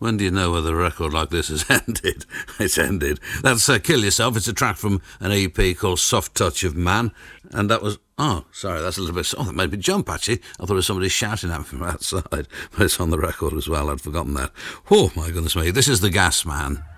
When do you know whether a record like this has ended? It's ended. That's Kill Yourself. It's a track from an EP called Soft Touch of Man. And that was... Oh, sorry, that's a little bit... Oh, that made me jump, actually. I thought it was somebody shouting at me from outside. But it's on the record as well. I'd forgotten that. Oh, my goodness me. This is The Gas Man.